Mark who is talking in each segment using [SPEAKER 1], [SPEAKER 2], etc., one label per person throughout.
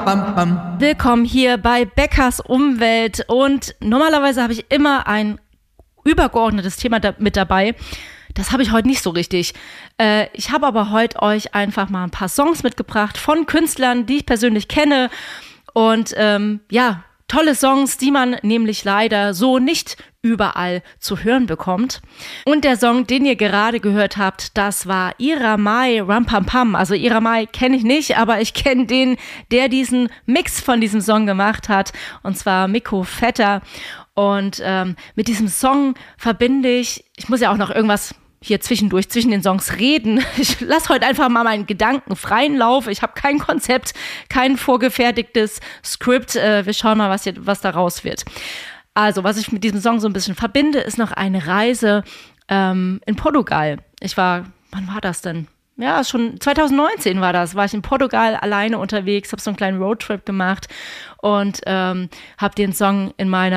[SPEAKER 1] Willkommen hier bei Beckers Umwelt und normalerweise habe ich immer ein übergeordnetes Thema mit dabei. Das habe ich heute nicht so richtig. Ich habe aber heute euch einfach mal ein paar Songs mitgebracht von Künstlern, die ich persönlich kenne und tolle Songs, die man nämlich leider so nicht überall zu hören bekommt. Und der Song, den ihr gerade gehört habt, das war Ira Mai Rampampam. Also Ira Mai kenne ich nicht, aber ich kenne den, der diesen Mix von diesem Song gemacht hat, und zwar Mikko Vetter. Und mit diesem Song verbinde ich muss ja auch noch irgendwas hier zwischendurch, zwischen den Songs reden. Ich lasse heute einfach mal meinen Gedanken freien Lauf. Ich habe kein Konzept, kein vorgefertigtes Skript. Wir schauen mal, was daraus wird. Also, was ich mit diesem Song so ein bisschen verbinde, ist noch eine Reise in Portugal. Wann war das denn? Ja, schon 2019 war ich in Portugal alleine unterwegs, habe so einen kleinen Roadtrip gemacht und habe den Song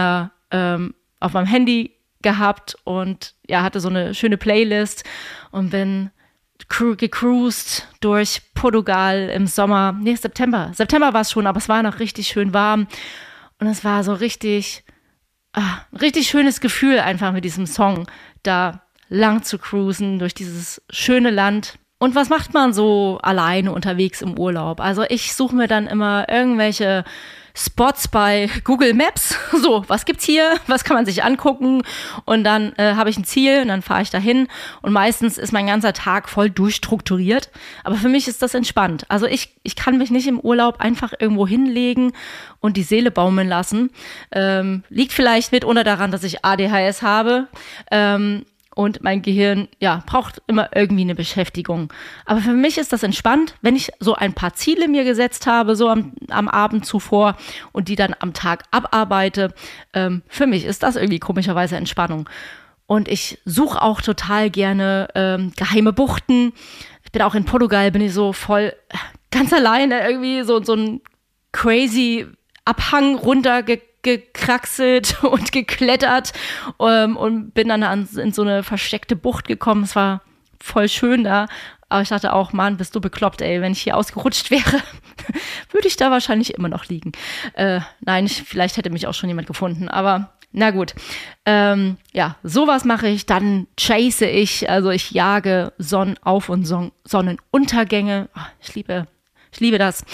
[SPEAKER 1] auf meinem Handy gehabt und hatte so eine schöne Playlist und bin gecruised durch Portugal im Sommer, September war es schon, aber es war noch richtig schön warm und es war so richtig schönes Gefühl, einfach mit diesem Song da lang zu cruisen durch dieses schöne Land. Und was macht man so alleine unterwegs im Urlaub? Also ich suche mir dann immer irgendwelche Spots bei Google Maps. So, was gibt's hier? Was kann man sich angucken? Und dann habe ich ein Ziel und dann fahre ich dahin. Und meistens ist mein ganzer Tag voll durchstrukturiert. Aber für mich ist das entspannt. Also ich kann mich nicht im Urlaub einfach irgendwo hinlegen und die Seele baumeln lassen. Liegt vielleicht mitunter daran, dass ich ADHS habe. Und mein Gehirn, braucht immer irgendwie eine Beschäftigung. Aber für mich ist das entspannt, wenn ich so ein paar Ziele mir gesetzt habe, so am Abend zuvor und die dann am Tag abarbeite. Für mich ist das irgendwie komischerweise Entspannung. Und ich suche auch total gerne geheime Buchten. Ich bin auch in Portugal, bin ich so voll ganz alleine irgendwie so ein crazy Abhang runtergekraxelt und geklettert und bin dann in so eine versteckte Bucht gekommen. Es war voll schön da, aber ich dachte auch, Mann, bist du bekloppt, ey, wenn ich hier ausgerutscht wäre, würde ich da wahrscheinlich immer noch liegen. Nein, vielleicht hätte mich auch schon jemand gefunden, aber na gut. Sowas mache ich, dann chase ich, also ich jage Sonnenauf- und Sonnenuntergänge. Ich liebe das.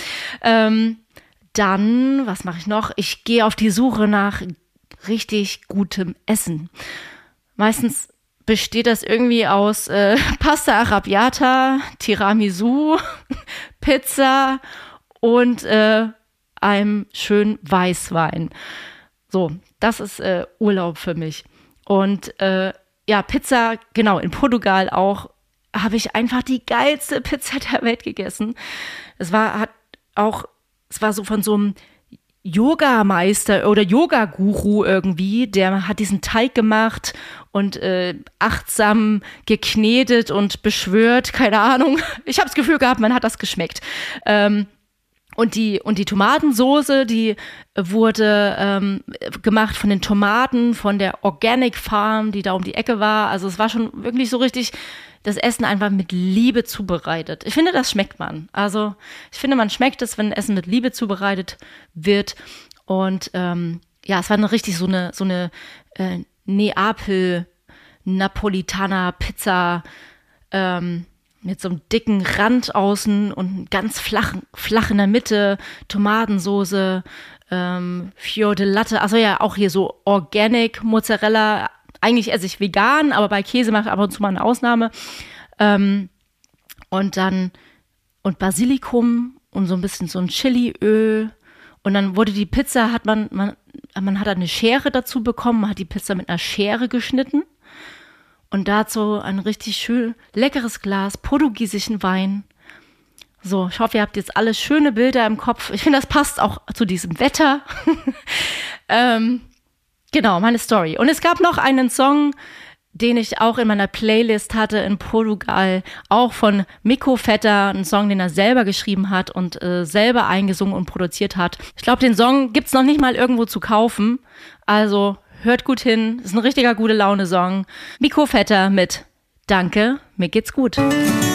[SPEAKER 1] Dann, was mache ich noch? Ich gehe auf die Suche nach richtig gutem Essen. Meistens besteht das irgendwie aus Pasta Arrabbiata, Tiramisu, Pizza und einem schönen Weißwein. So, das ist Urlaub für mich. Und Pizza, genau, in Portugal auch, habe ich einfach die geilste Pizza der Welt gegessen. Es war so von so einem Yogameister oder Yoga-Guru irgendwie, der hat diesen Teig gemacht und achtsam geknetet und beschwört, keine Ahnung. Ich habe das Gefühl gehabt, man hat das geschmeckt. Und die Tomatensoße, die wurde gemacht von den Tomaten, von der Organic Farm, die da um die Ecke war. Also es war schon wirklich so richtig das Essen einfach mit Liebe zubereitet. Ich finde, das schmeckt man. Also ich finde, man schmeckt es, wenn Essen mit Liebe zubereitet wird. Und es war eine richtig so eine Neapel-Napolitaner Pizza mit so einem dicken Rand außen und ganz flach in der Mitte, Tomatensoße, Fior di Latte, also ja, auch hier so Organic Mozzarella. Eigentlich esse ich vegan, aber bei Käse mache ich ab und zu mal eine Ausnahme. Und Basilikum und so ein bisschen so ein Chiliöl. Und dann wurde die Pizza, man hat eine Schere dazu bekommen, man hat die Pizza mit einer Schere geschnitten. Und dazu ein richtig schön leckeres Glas portugiesischen Wein. So, ich hoffe, ihr habt jetzt alle schöne Bilder im Kopf. Ich finde, das passt auch zu diesem Wetter. Genau, meine Story. Und es gab noch einen Song, den ich auch in meiner Playlist hatte in Portugal, auch von Mikko Vetter, ein Song, den er selber geschrieben hat und selber eingesungen und produziert hat. Ich glaube, den Song gibt's noch nicht mal irgendwo zu kaufen. Also hört gut hin, ist ein richtiger gute Laune-Song. Mikko Vetter mit Danke, mir geht's gut.